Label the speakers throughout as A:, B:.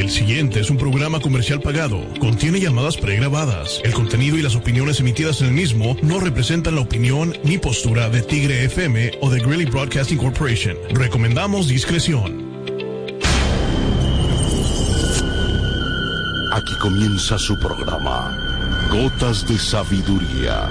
A: El siguiente es un programa comercial pagado. Contiene llamadas pregrabadas. El contenido y las opiniones emitidas en el mismo no representan la opinión ni postura de Tigre FM o de Greeley Broadcasting Corporation. Recomendamos discreción.
B: Aquí comienza su programa, Gotas de Sabiduría.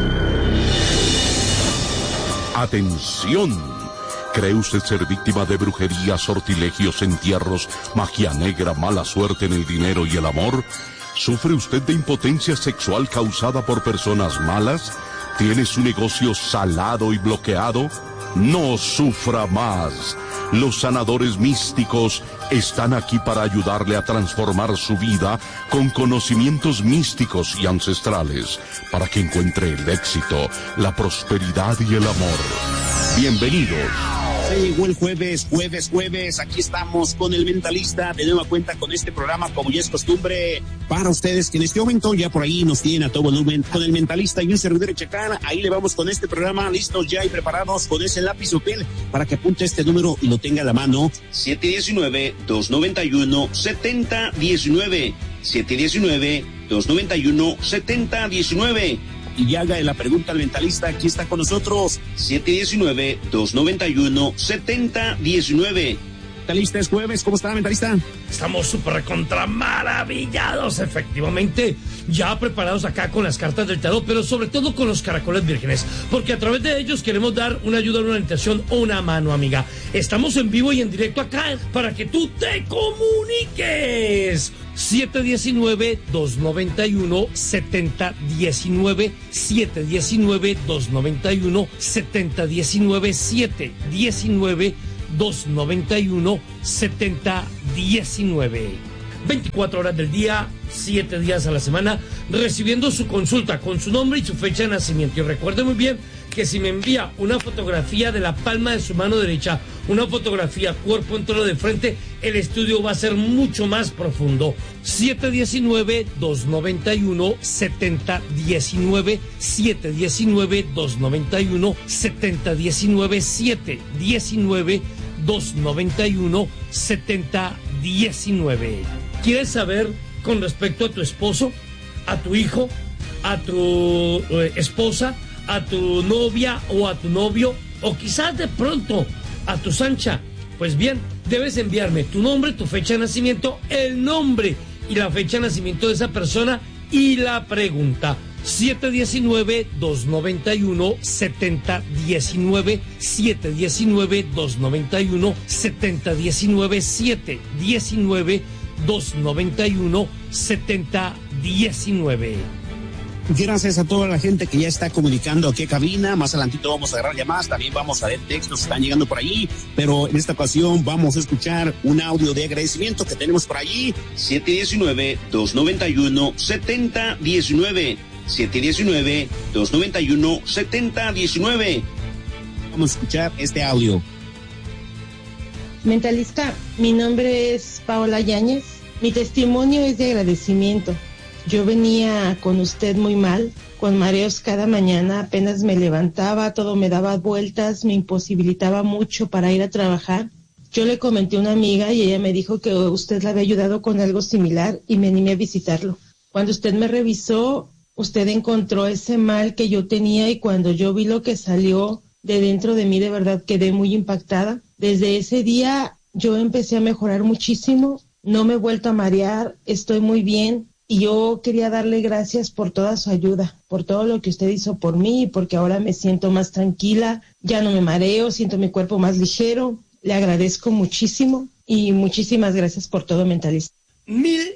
B: ¡Atención! ¿Cree usted ser víctima de brujería, sortilegios, entierros, magia negra, mala suerte en el dinero y el amor? ¿Sufre usted de impotencia sexual causada por personas malas? ¿Tiene su negocio salado y bloqueado? No sufra más. Los sanadores místicos están aquí para ayudarle a transformar su vida con conocimientos místicos y ancestrales, para que encuentre el éxito, la prosperidad y el amor. Bienvenidos.
C: Se llegó el jueves, aquí estamos con el Mentalista, de nueva cuenta con este programa, como ya es costumbre, para ustedes que en este momento ya por ahí nos tienen a todo volumen, con el Mentalista y un servidor Chacán. Ahí le vamos con este programa, listos ya y preparados con ese lápiz papel, para que apunte este número y lo tenga a la mano. 719-291-7019, 719-291-7019. Y haga la pregunta al Mentalista, aquí está con nosotros. 719-291-7019. Mentalista, es jueves, ¿cómo está, Mentalista?
D: Estamos súper contra maravillados, efectivamente, ya preparados acá con las cartas del tarot, pero sobre todo con los caracoles vírgenes, porque a través de ellos queremos dar una ayuda, una orientación o una mano amiga. Estamos en vivo y en directo acá para que tú te comuniques. 719-291-7019, 719-291-7019, 719-291-7019. 24 horas del día, 7 días a la semana, recibiendo su consulta con su nombre y su fecha de nacimiento. Y recuerde muy bien que si me envía una fotografía de la palma de su mano derecha, una fotografía cuerpo entero de frente, el estudio va a ser mucho más profundo. 719-291-7019, 719-291-7019, 719-291-7019. ¿Quieres saber con respecto a tu esposo, a tu hijo, a tu esposa, a tu novia o a tu novio, o quizás de pronto a tu sancha? Pues bien, debes enviarme tu nombre, tu fecha de nacimiento, el nombre y la fecha de nacimiento de esa persona y la pregunta. 719-291-7019, 719-291-7019, 719-291-7019.
C: Gracias a toda la gente que ya está comunicando aquí a cabina. Más adelantito vamos a agarrar llamadas, también vamos a ver textos que están llegando por allí, pero en esta ocasión vamos a escuchar un audio de agradecimiento que tenemos por allí. 719-291-7019, 719-291-7019. Vamos a escuchar este audio.
E: Mentalista, mi nombre es Paola Yáñez. Mi testimonio es de agradecimiento. Yo venía con usted muy mal, con mareos cada mañana, apenas me levantaba, todo me daba vueltas, me imposibilitaba mucho para ir a trabajar. Yo le comenté a una amiga y ella me dijo que usted la había ayudado con algo similar y me animé a visitarlo. Cuando usted me revisó, usted encontró ese mal que yo tenía y cuando yo vi lo que salió de dentro de mí, de verdad quedé muy impactada. Desde ese día yo empecé a mejorar muchísimo, no me he vuelto a marear, estoy muy bien. Y yo quería darle gracias por toda su ayuda, por todo lo que usted hizo por mí, porque ahora me siento más tranquila, ya no me mareo, siento mi cuerpo más ligero. Le agradezco muchísimo y muchísimas gracias por todo, Mentalista.
D: Mil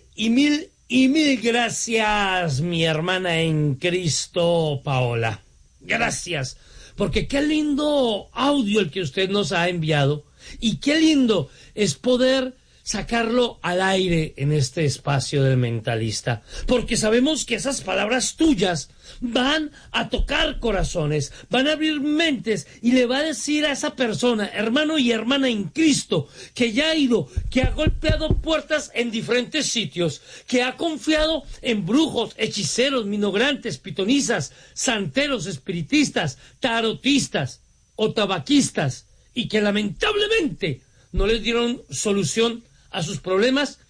D: gracias, mi hermana en Cristo, Paola. Gracias, porque qué lindo audio el que usted nos ha enviado y qué lindo es poder sacarlo al aire en este espacio del Mentalista, porque sabemos que esas palabras tuyas van a tocar corazones, van a abrir mentes y le va a decir a esa persona, hermano y hermana en Cristo, que ya ha ido, que ha golpeado puertas en diferentes sitios, que ha confiado en brujos, hechiceros, minograntes, pitonizas, santeros, espiritistas, tarotistas o tabaquistas, y que lamentablemente no les dieron solución a sus problemas,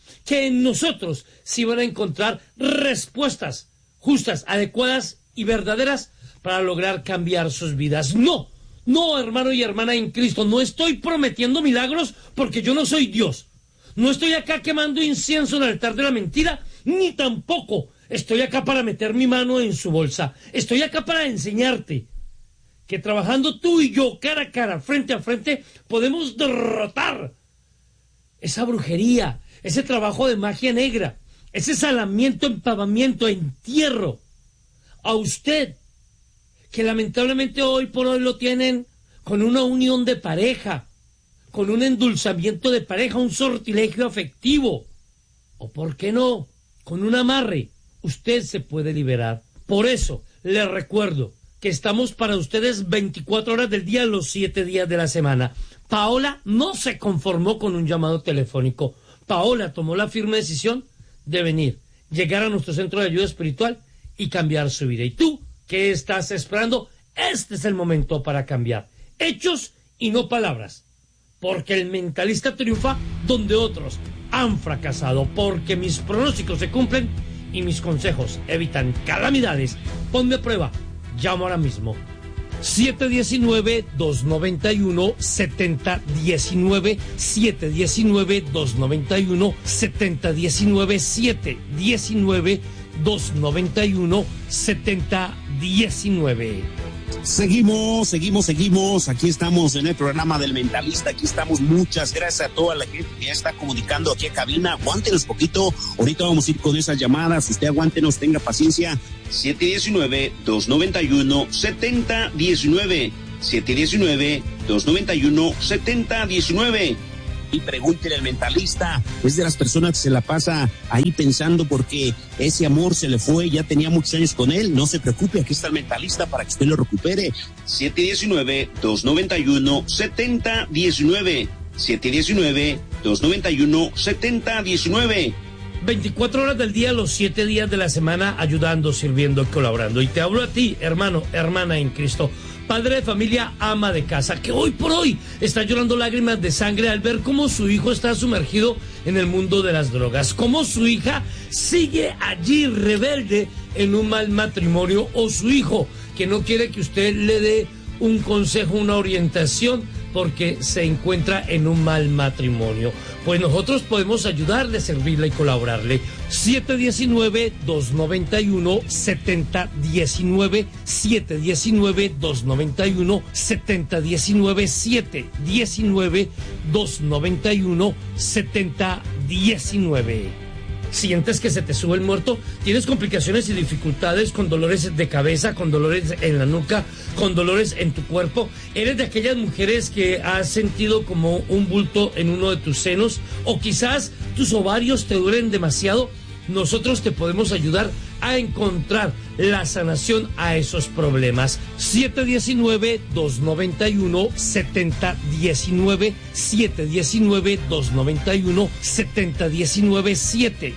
D: que en nosotros sí van a encontrar respuestas justas, adecuadas y verdaderas para lograr cambiar sus vidas. No, hermano y hermana en Cristo, no estoy prometiendo milagros porque yo no soy Dios. No estoy acá quemando incienso en el altar de la mentira, ni tampoco estoy acá para meter mi mano en su bolsa. Estoy acá para enseñarte que trabajando tú y yo cara a cara, frente a frente, podemos derrotar esa brujería, ese trabajo de magia negra, ese salamiento, empavamiento, entierro a usted, que lamentablemente hoy por hoy lo tienen con una unión de pareja, con un endulzamiento de pareja, un sortilegio afectivo, o por qué no, con un amarre. Usted se puede liberar. Por eso les recuerdo que estamos para ustedes 24 horas del día, los 7 días de la semana. Paola no se conformó con un llamado telefónico. Paola tomó la firme decisión de venir, llegar a nuestro centro de ayuda espiritual y cambiar su vida. ¿Y tú qué estás esperando? Este es el momento para cambiar. Hechos y no palabras. Porque el mentalista triunfa donde otros han fracasado. Porque mis pronósticos se cumplen y mis consejos evitan calamidades. Ponme a prueba. Llamo ahora mismo. 719-291-7019, 719-291-7019, 719-291-7019.
C: Seguimos. Aquí estamos en el programa del Mentalista. Aquí estamos. Muchas gracias a toda la gente que ya está comunicando aquí a cabina. Aguántenos poquito. Ahorita vamos a ir con esas llamadas. Usted aguántenos, tenga paciencia. 719-291-7019. 719-291-7019. Y pregúntele al mentalista, es de las personas que se la pasa ahí pensando porque ese amor se le fue, ya tenía muchos años con él. No se preocupe, aquí está el mentalista para que usted lo recupere. 719-291-7019. 719-291-7019.
D: 24 horas del día, los 7 días de la semana, ayudando, sirviendo y colaborando. Y te hablo a ti, hermano, hermana en Cristo, padre de familia, ama de casa, que hoy por hoy está llorando lágrimas de sangre al ver cómo su hijo está sumergido en el mundo de las drogas, cómo su hija sigue allí rebelde en un mal matrimonio, o su hijo que no quiere que usted le dé un consejo, una orientación, porque se encuentra en un mal matrimonio. Pues nosotros podemos ayudarle, servirle y colaborarle. 719-291-7019, 719-291-7019, 719-291-7019. ¿Sientes que se te sube el muerto? ¿Tienes complicaciones y dificultades con dolores de cabeza, con dolores en la nuca, con dolores en tu cuerpo? ¿Eres de aquellas mujeres que has sentido como un bulto en uno de tus senos? ¿O quizás tus ovarios te duelen demasiado? Nosotros te podemos ayudar a encontrar la sanación a esos problemas. 719-291-7019, 719-291-7019,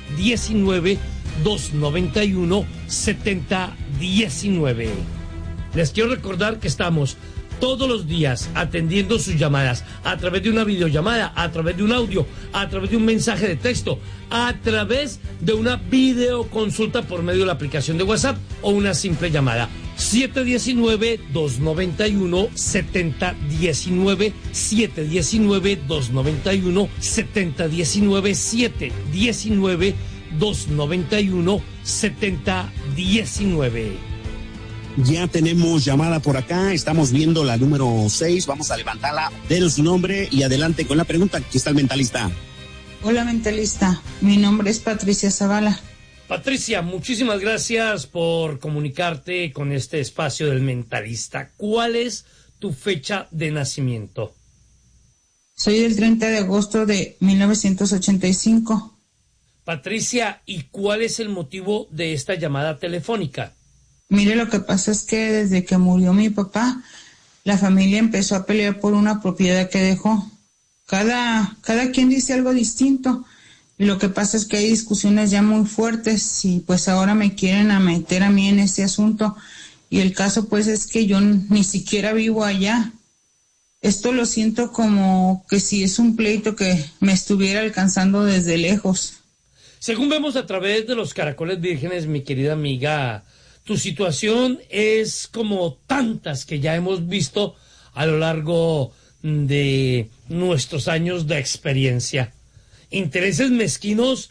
D: 719-291-7019. Les quiero recordar que estamos todos los días atendiendo sus llamadas a través de una videollamada, a través de un audio, a través de un mensaje de texto, a través de una videoconsulta por medio de la aplicación de WhatsApp o una simple llamada. 719-291-7019, 719-291-7019, 719-291-7019.
C: Ya tenemos llamada por acá, estamos viendo la número 6, vamos a levantarla, denos su nombre y adelante con la pregunta. Aquí está el mentalista.
F: Hola mentalista, mi nombre es Patricia Zavala.
D: Patricia, muchísimas gracias por comunicarte con este espacio del mentalista. ¿Cuál es tu fecha de nacimiento?
F: Soy del 30 de agosto de 1985.
D: Patricia, ¿y cuál es el motivo de esta llamada telefónica?
F: Mire, lo que pasa es que desde que murió mi papá, la familia empezó a pelear por una propiedad que dejó. Cada quien dice algo distinto. Y lo que pasa es que hay discusiones ya muy fuertes y pues ahora me quieren a meter a mí en ese asunto. Y el caso pues es que yo ni siquiera vivo allá. Esto lo siento como que si es un pleito que me estuviera alcanzando desde lejos.
D: Según vemos a través de los caracoles vírgenes, mi querida amiga, tu situación es como tantas que ya hemos visto a lo largo de nuestros años de experiencia. Intereses mezquinos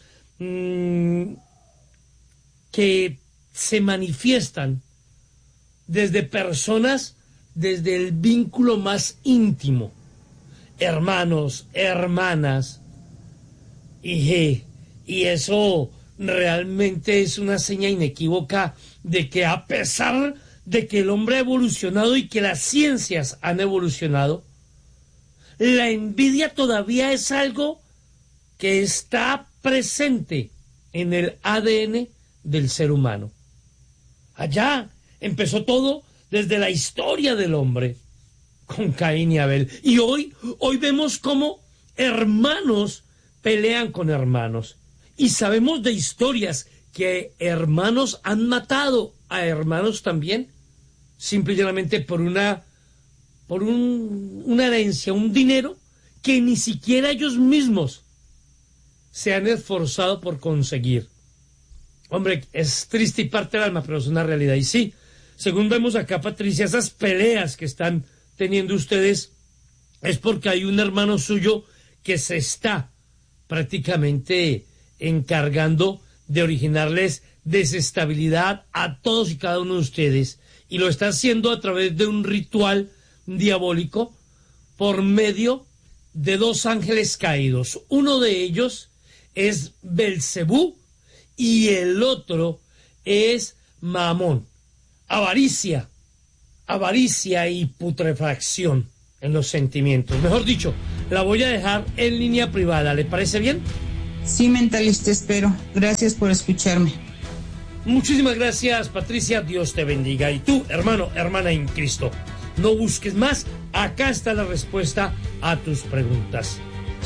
D: que se manifiestan desde personas, desde el vínculo más íntimo, hermanos, hermanas, y eso realmente es una seña inequívoca de que a pesar de que el hombre ha evolucionado y que las ciencias han evolucionado, la envidia todavía es algo que está presente en el ADN del ser humano. Allá empezó todo desde la historia del hombre, con Caín y Abel. Y hoy vemos cómo hermanos pelean con hermanos. Y sabemos de historias que hermanos han matado a hermanos también, simple y llanamente por una herencia, un dinero que ni siquiera ellos mismos se han esforzado por conseguir. Hombre, es triste y parte del alma, pero es una realidad. Y sí, según vemos acá, Patricia, esas peleas que están teniendo ustedes es porque hay un hermano suyo que se está prácticamente encargando de originarles desestabilidad a todos y cada uno de ustedes, y lo está haciendo a través de un ritual diabólico por medio de dos ángeles caídos. Uno de ellos es Belcebú y el otro es Mamón. Avaricia y putrefacción en los sentimientos. Mejor dicho, la voy a dejar en línea privada. ¿Le parece bien?
F: Sí, mentalista, espero. Gracias por escucharme.
D: Muchísimas gracias, Patricia. Dios te bendiga. Y tú, hermano, hermana en Cristo, no busques más. Acá está la respuesta a tus preguntas.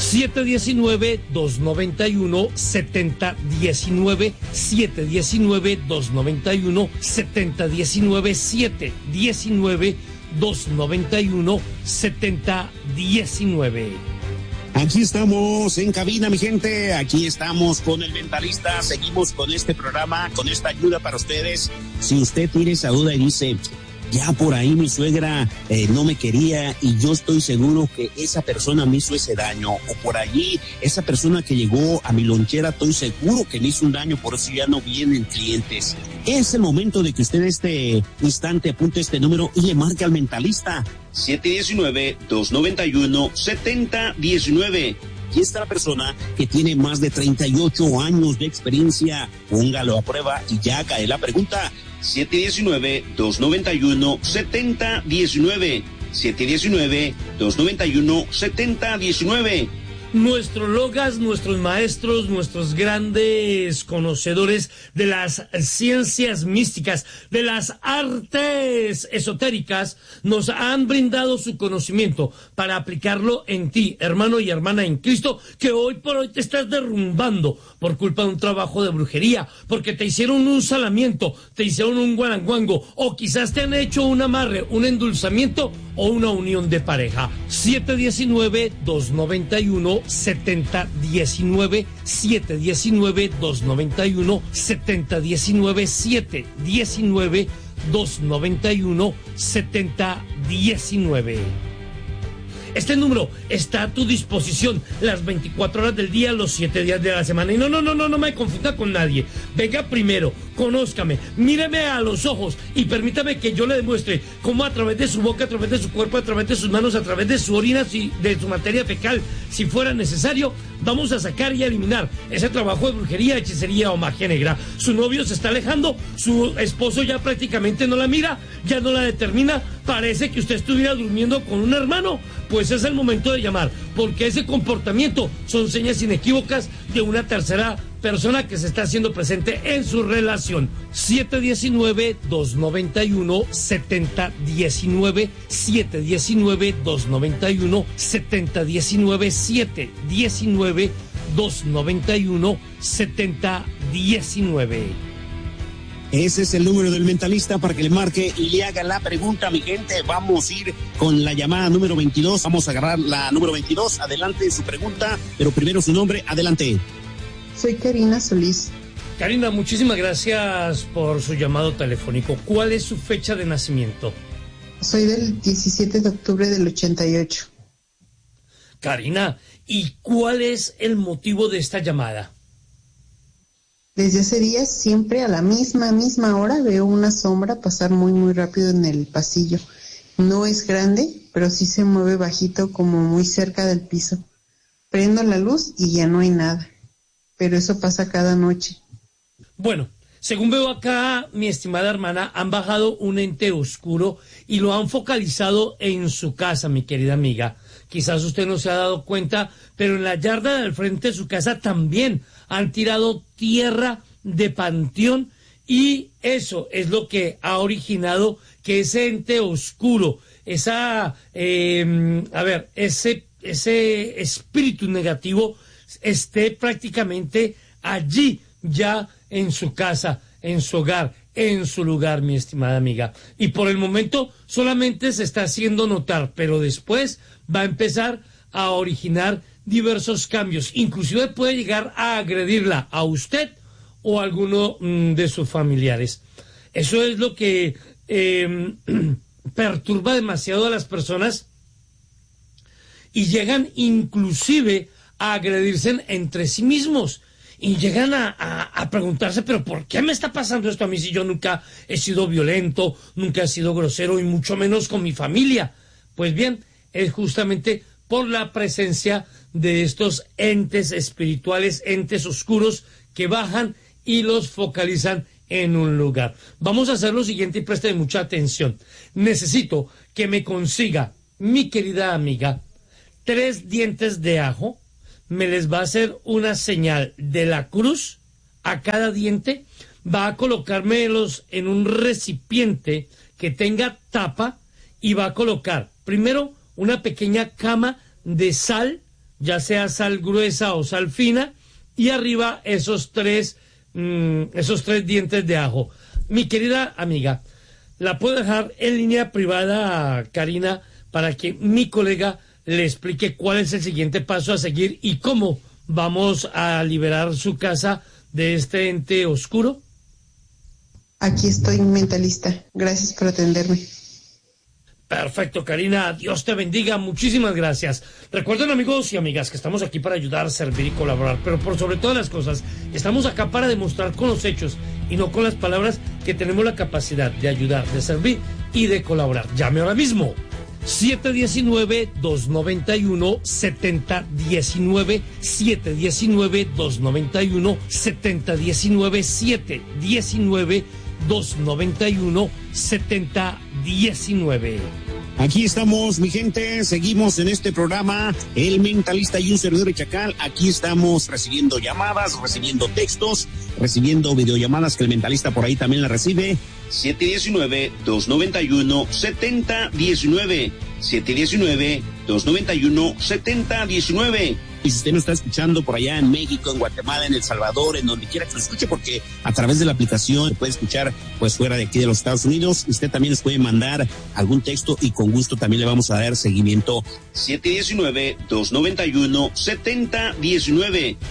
D: 719-291-7019, 719-291-7019, 719-291-7019.
C: Aquí estamos en cabina, mi gente. Aquí estamos con el mentalista. Seguimos con este programa, con esta ayuda para ustedes. Si usted tiene esa duda y dice, ya por ahí mi suegra no me quería y yo estoy seguro que esa persona me hizo ese daño, o por allí esa persona que llegó a mi lonchera, estoy seguro que me hizo un daño, por eso ya no vienen clientes. Es el momento de que usted en este instante apunte este número y le marque al mentalista. 719-291-7019. Aquí está la persona que tiene más de 38 años de experiencia. Póngalo a prueba y ya cae la pregunta. 719-291-7019. 719-291-7019.
D: Nuestros logas, nuestros maestros, nuestros grandes conocedores de las ciencias místicas, de las artes esotéricas, nos han brindado su conocimiento para aplicarlo en ti, hermano y hermana en Cristo, que hoy por hoy te estás derrumbando por culpa de un trabajo de brujería, porque te hicieron un salamiento, te hicieron un guaranguango, o quizás te han hecho un amarre, un endulzamiento o una unión de pareja. 719-291-7019, 719-291-7019, 719-291-7019. Este número está a tu disposición las 24 horas del día, los 7 días de la semana. Y no me confunda con nadie. Venga primero, conózcame, míreme a los ojos y permítame que yo le demuestre cómo a través de su boca, a través de su cuerpo, a través de sus manos, a través de su orina, de su materia fecal, si fuera necesario, vamos a sacar y eliminar ese trabajo de brujería, hechicería o magia negra. Su novio se está alejando, su esposo ya prácticamente no la mira, ya no la determina, parece que usted estuviera durmiendo con un hermano. Pues es el momento de llamar, porque ese comportamiento son señas inequívocas de una tercera persona que se está haciendo presente en su relación. 719-291-7019, 719-291-7019, 719-291-7019.
C: Ese es el número del mentalista para que le marque y le haga la pregunta, mi gente. Vamos a ir con la llamada número 22. Vamos a agarrar la número 22. Adelante su pregunta, pero primero su nombre. Adelante.
E: Soy Karina Solís.
D: Karina, muchísimas gracias por su llamado telefónico. ¿Cuál es su fecha de nacimiento?
E: Soy del 17 de octubre del 88.
D: Karina, ¿y cuál es el motivo de esta llamada?
E: Desde hace días, siempre a la misma hora, veo una sombra pasar muy rápido en el pasillo. No es grande, pero sí se mueve bajito, como muy cerca del piso. Prendo la luz y ya no hay nada. Pero eso pasa cada noche.
D: Bueno, según veo acá, mi estimada hermana, han bajado un ente oscuro y lo han focalizado en su casa, mi querida amiga. Quizás usted no se ha dado cuenta, pero en la yarda del frente de su casa también han tirado tierra de panteón y eso es lo que ha originado que ese ente oscuro, ese espíritu negativo esté prácticamente allí ya en su casa, en su hogar, en su lugar, mi estimada amiga. Y por el momento solamente se está haciendo notar, pero después va a empezar a originar diversos cambios. Inclusive puede llegar a agredirla a usted o a alguno de sus familiares. Eso es lo que perturba demasiado a las personas y llegan inclusive a agredirse entre sí mismos. Y llegan a preguntarse, pero ¿por qué me está pasando esto a mí si yo nunca he sido violento, nunca he sido grosero y mucho menos con mi familia? Pues bien, es justamente por la presencia de estos entes espirituales, entes oscuros que bajan y los focalizan en un lugar. Vamos a hacer lo siguiente y preste mucha atención. Necesito que me consiga, mi querida amiga, 3 dientes de ajo. Me les va a hacer una señal de la cruz a cada diente, va a colocármelos en un recipiente que tenga tapa y va a colocar primero una pequeña cama de sal, ya sea sal gruesa o sal fina, y arriba esos tres dientes de ajo. Mi querida amiga, la puedo dejar en línea privada, Karina, para que mi colega le explique cuál es el siguiente paso a seguir y cómo vamos a liberar su casa de este ente oscuro.
E: Aquí estoy, mentalista. Gracias por atenderme.
D: Perfecto, Karina. Dios te bendiga. Muchísimas gracias. Recuerden, amigos y amigas, que estamos aquí para ayudar, servir y colaborar. Pero por sobre todas las cosas, estamos acá para demostrar con los hechos y no con las palabras que tenemos la capacidad de ayudar, de servir y de colaborar. Llame ahora mismo. 719-291-7019, 719-291-7019, 719-291-7019.
C: Aquí estamos, mi gente, seguimos en este programa, El Mentalista y un servidor de Chacal. Aquí estamos recibiendo llamadas, recibiendo textos, recibiendo videollamadas que el Mentalista por ahí también la recibe. 719-291-7019, 719-291-7019. Y si usted nos está escuchando por allá en México, en Guatemala, en El Salvador, en donde quiera que lo escuche, porque a través de la aplicación puede escuchar pues fuera de aquí de los Estados Unidos, usted también nos puede mandar algún texto y con gusto también le vamos a dar seguimiento. 719-291-7019,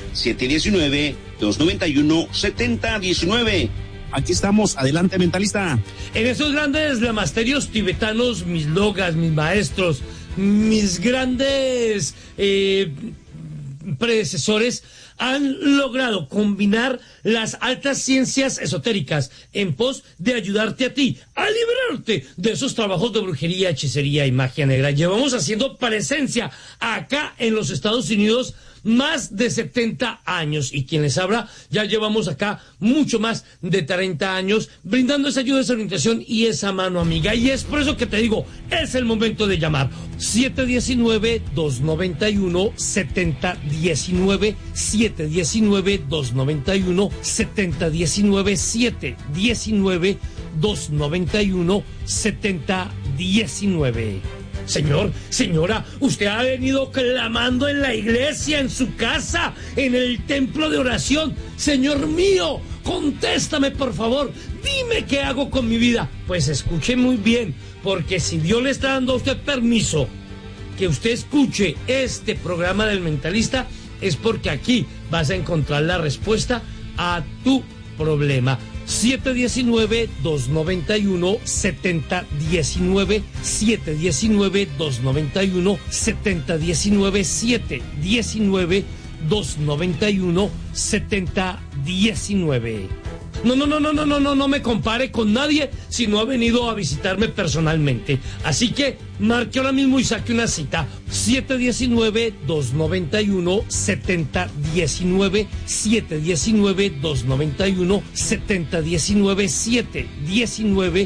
C: 719-291-7019. Aquí estamos, adelante, mentalista.
D: En esos grandes lamasterios tibetanos, mis logas, mis maestros, mis grandes predecesores han logrado combinar las altas ciencias esotéricas en pos de ayudarte a ti a liberarte de esos trabajos de brujería, hechicería y magia negra. Llevamos haciendo presencia acá en los Estados Unidos más de 70 años y quien les habla, ya llevamos acá mucho más de 30 años brindando esa ayuda, esa orientación y esa mano amiga, y es por eso que te digo, es el momento de llamar. 719-291-7019, 719-291-7019, 719-291-7019. Señor, señora, usted ha venido clamando en la iglesia, en su casa, en el templo de oración. Señor mío, contéstame, por favor. dime qué hago con mi vida. Pues escuche muy bien, porque si Dios le está dando a usted permiso que usted escuche este programa del Mentalista, es porque aquí vas a encontrar la respuesta a tu problema. 719-291-7019, 719-291-7019, 719-291-7019. No me compare con nadie si no ha venido a visitarme personalmente. Así que marque ahora mismo y saque una cita. 719-291-7019, 719-291-7019,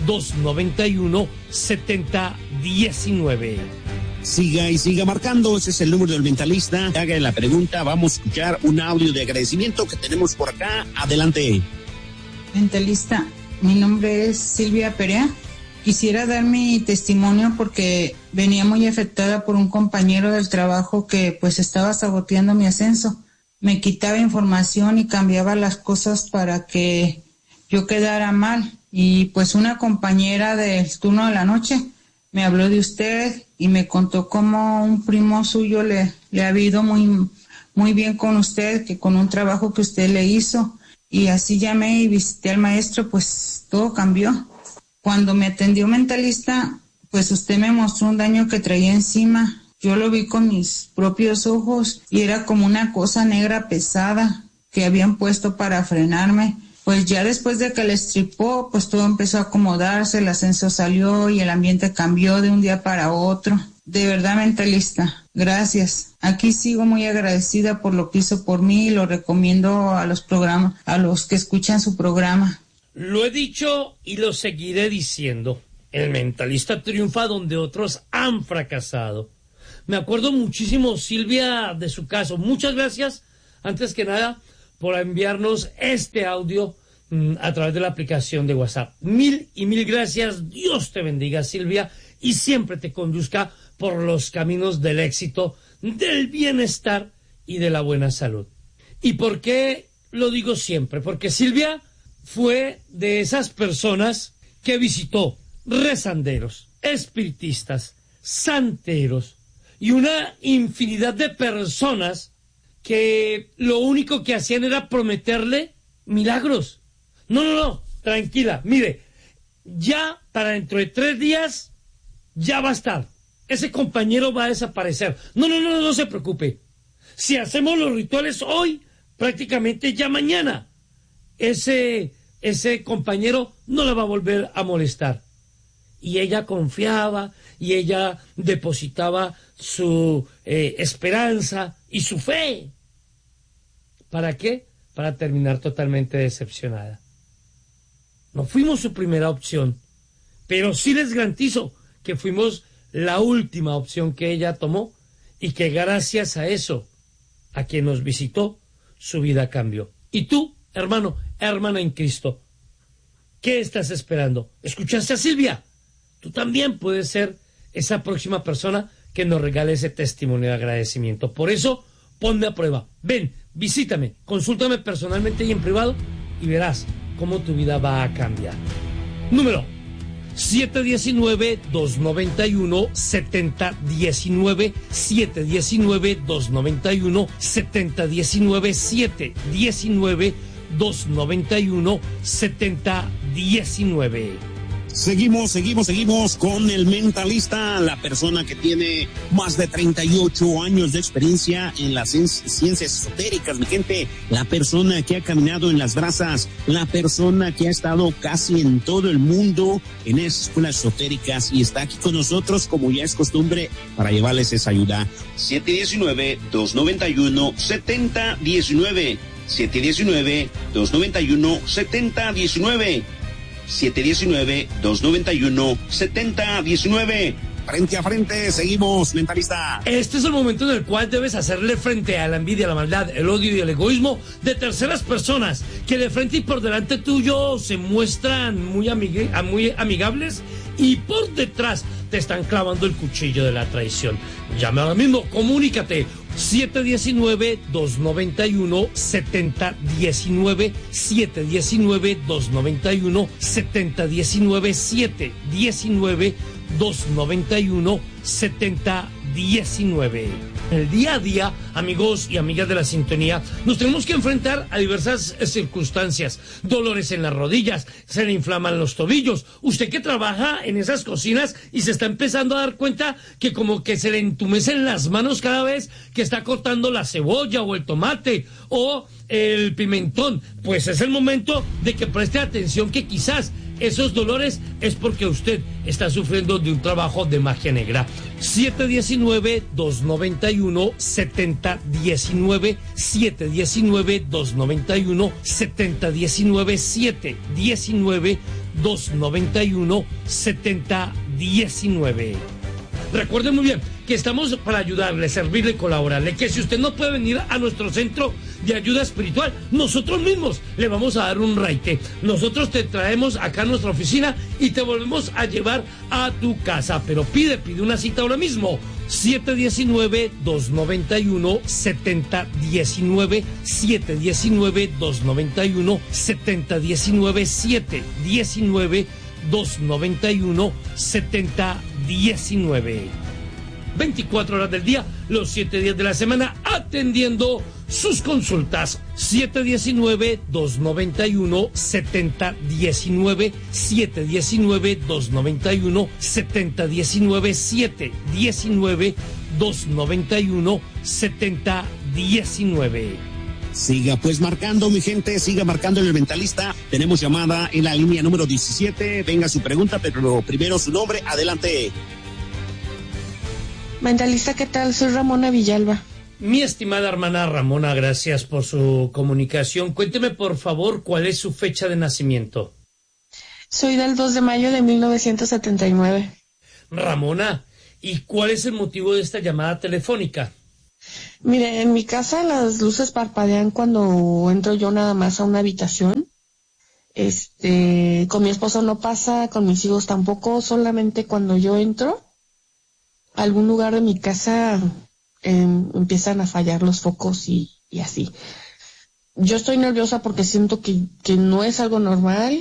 D: 719-291-7019.
C: Siga y siga marcando, ese es el número del Mentalista. Haga la pregunta, vamos a escuchar un audio de agradecimiento que tenemos por acá. Adelante.
F: Mentalista, mi nombre es Silvia Perea. Quisiera dar mi testimonio porque venía muy afectada por un compañero del trabajo que pues estaba saboteando mi ascenso. Me quitaba información y cambiaba las cosas para que yo quedara mal. Y pues una compañera del turno de la noche me habló de usted y me contó cómo un primo suyo le ha ido muy bien con usted, que con un trabajo que usted le hizo. Y así llamé y visité al maestro, pues todo cambió. Cuando me atendió Mentalista, pues usted me mostró un daño que traía encima. Yo lo vi con mis propios ojos y era como una cosa negra pesada que habían puesto para frenarme. Pues ya después de que le estripó, pues todo empezó a acomodarse, el ascenso salió y el ambiente cambió de un día para otro. De verdad, Mentalista, gracias. Aquí sigo muy agradecida por lo que hizo por mí y lo recomiendo a los que escuchan su programa.
D: Lo he dicho y lo seguiré diciendo. El Mentalista triunfa donde otros han fracasado. Me acuerdo muchísimo, Silvia, de su caso. Muchas gracias, antes que nada, por enviarnos este audio a través de la aplicación de WhatsApp. Mil y mil gracias. Dios te bendiga, Silvia, y siempre te conduzca por los caminos del éxito, del bienestar y de la buena salud. ¿Y por qué lo digo siempre? Porque Silvia fue de esas personas que visitó rezanderos, espiritistas, santeros y una infinidad de personas que lo único que hacían era prometerle milagros. No, tranquila, mire, ya para dentro de 3 días ya va a estar. Ese compañero va a desaparecer. No se preocupe. Si hacemos los rituales hoy, prácticamente ya mañana, ese compañero no la va a volver a molestar. Y ella confiaba, y ella depositaba su esperanza y su fe. ¿Para qué? Para terminar totalmente decepcionada. No fuimos su primera opción, pero sí les garantizo que fuimos la última opción que ella tomó y que gracias a eso, a quien nos visitó, su vida cambió. Y tú, hermano, hermana en Cristo, ¿qué estás esperando? ¿Escuchaste a Silvia? Tú también puedes ser esa próxima persona que nos regale ese testimonio de agradecimiento. Por eso, ponme a prueba. Ven, visítame, consúltame personalmente y en privado y verás cómo tu vida va a cambiar. Número 719-291-7019, 719-291-7019, 719-291-7019.
C: Seguimos con el Mentalista, la persona que tiene más de 38 años de experiencia en las ciencias esotéricas, mi gente, la persona que ha caminado en las brasas, la persona que ha estado casi en todo el mundo en esas escuelas esotéricas y está aquí con nosotros, como ya es costumbre, para llevarles esa ayuda. 719-291-7019, 719-291-7019. 719-291-7019. Frente a frente, seguimos, Mentalista.
D: Este es el momento en el cual debes hacerle frente a la envidia, la maldad, el odio y el egoísmo de terceras personas que de frente y por delante tuyo se muestran muy amigables y por detrás te están clavando el cuchillo de la traición. Llama ahora mismo, comunícate 719-291-7019, 719-291-7019, 719-291-7019. En el día a día, amigos y amigas de la sintonía, nos tenemos que enfrentar a diversas circunstancias. Dolores en las rodillas, se le inflaman los tobillos. Usted que trabaja en esas cocinas y se está empezando a dar cuenta que como que se le entumecen las manos cada vez que está cortando la cebolla o el tomate o el pimentón, pues es el momento de que preste atención, que quizás esos dolores es porque usted está sufriendo de un trabajo de magia negra. 719-291-7019, 719-291-7019, 719-291-7019. Recuerden muy bien que estamos para ayudarle, servirle, colaborarle, que si usted no puede venir a nuestro centro de ayuda espiritual, nosotros mismos le vamos a dar un raite. Nosotros te traemos acá a nuestra oficina y te volvemos a llevar a tu casa. Pero pide una cita ahora mismo. 719-291-7019, 719-291-7019, 719-291-7019. 24 horas del día, los 7 días de la semana, atendiendo sus consultas. 719-291-7019, 719-291-7019, 719-291-7019.
C: Siga pues marcando, mi gente, siga marcando en el Mentalista. Tenemos llamada en la línea número 17. Venga su pregunta, pero primero su nombre. Adelante.
E: Mentalista, ¿qué tal? Soy Ramona Villalba.
D: Mi estimada hermana Ramona, gracias por su comunicación. Cuénteme, por favor, ¿cuál es su fecha de nacimiento?
E: Soy del 2 de mayo de 1979.
D: Ramona, ¿y cuál es el motivo de esta llamada telefónica?
E: Mire, en mi casa las luces parpadean cuando entro yo nada más a una habitación. Con mi esposo no pasa, con mis hijos tampoco, solamente cuando yo entro a algún lugar de mi casa empiezan a fallar los focos y así. Yo estoy nerviosa porque siento que no es algo normal.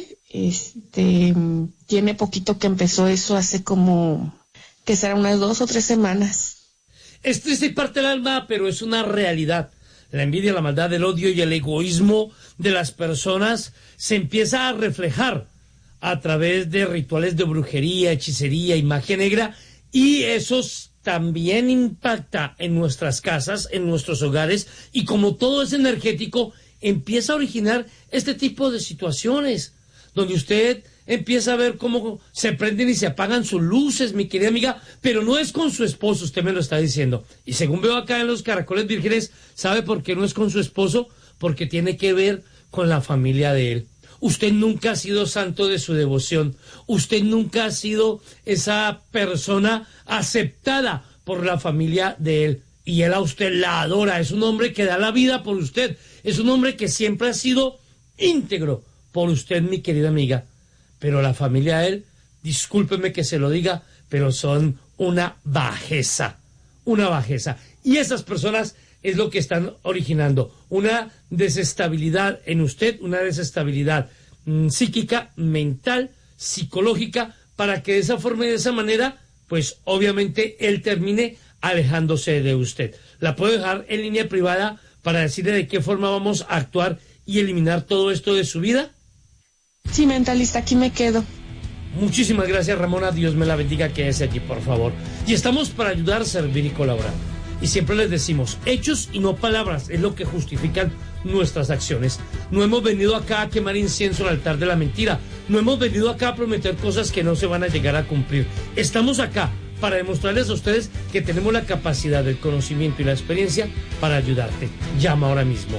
E: Tiene poquito que empezó eso, hace como que será unas 2 o 3 semanas.
D: Es triste y parte del alma, pero es una realidad. La envidia, la maldad, el odio y el egoísmo de las personas se empieza a reflejar a través de rituales de brujería, hechicería y magia negra, y eso también impacta en nuestras casas, en nuestros hogares, y como todo es energético, empieza a originar este tipo de situaciones, donde usted empieza a ver cómo se prenden y se apagan sus luces, mi querida amiga, pero no es con su esposo, usted me lo está diciendo. Y según veo acá en los caracoles vírgenes, ¿sabe por qué no es con su esposo? Porque tiene que ver con la familia de él. Usted nunca ha sido santo de su devoción. Usted nunca ha sido esa persona aceptada por la familia de él. Y él a usted la adora. Es un hombre que da la vida por usted. Es un hombre que siempre ha sido íntegro por usted, mi querida amiga. Pero la familia de él, discúlpeme que se lo diga, pero son una bajeza. Una bajeza. Y esas personas es lo que están originando una desestabilidad en usted, una desestabilidad psíquica, mental, psicológica, para que de esa forma y de esa manera, pues obviamente él termine alejándose de usted. La puedo dejar en línea privada para decirle de qué forma vamos a actuar y eliminar todo esto de su vida.
E: Sí, mentalista, aquí me quedo.
D: Muchísimas gracias, Ramona. Dios me la bendiga, quédese aquí, por favor. Y estamos para ayudar, servir y colaborar. Y siempre les decimos, hechos y no palabras es lo que justifican nuestras acciones. No hemos venido acá a quemar incienso al altar de la mentira. No hemos venido acá a prometer cosas que no se van a llegar a cumplir. Estamos acá para demostrarles a ustedes que tenemos la capacidad, el conocimiento y la experiencia para ayudarte. Llama ahora mismo.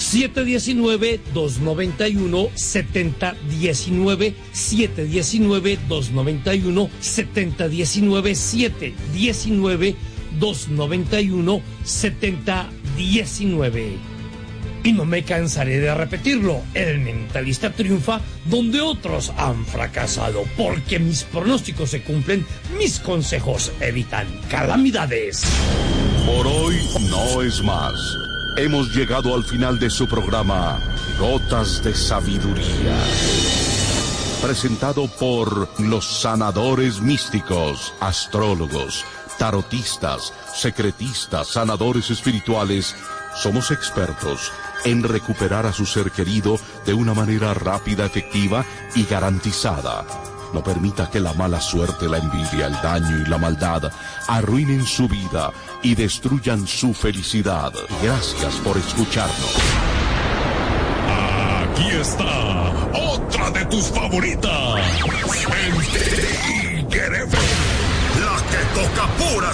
D: 719-291-7019, 719-291-7019, 719-291-7019. Y no me cansaré de repetirlo, el mentalista triunfa donde otros han fracasado, porque mis pronósticos se cumplen, mis consejos evitan calamidades.
B: Por hoy no es más. Hemos llegado al final de su programa Gotas de Sabiduría, presentado por los sanadores místicos, astrólogos, tarotistas, secretistas, sanadores espirituales. Somos expertos en recuperar a su ser querido de una manera rápida, efectiva y garantizada. No permita que la mala suerte, la envidia, el daño y la maldad arruinen su vida y destruyan su felicidad. Gracias por escucharnos.
G: Aquí está otra de tus favoritas.